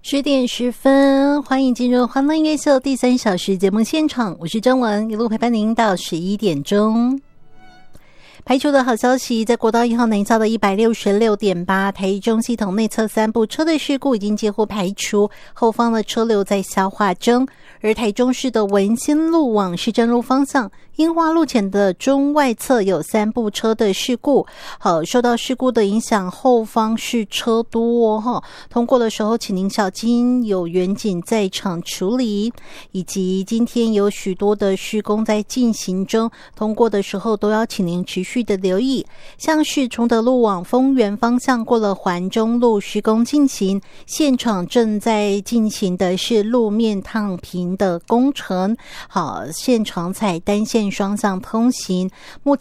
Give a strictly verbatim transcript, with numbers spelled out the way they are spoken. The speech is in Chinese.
十点十分，欢迎进入欢乐音乐秀第三小时节目现场，我是张文，一路陪伴您到十一点钟。排除的好消息，在国道一号南下的 一百六十六点八 台中系统内侧三部车的事故已经几乎排除，后方的车流在消化中。而台中市的文心路往市政路方向樱花路前的中外侧有三部车的事故，好，受到事故的影响，后方是车多哈、哦，通过的时候请您小心，有员警在场处理，以及今天有许多的施工在进行中，通过的时候都要请您持续的留意，像是崇德路往丰原方向过了环中路施工进行，现场正在进行的是路面烫平的工程，好，现场采单线双向通行，目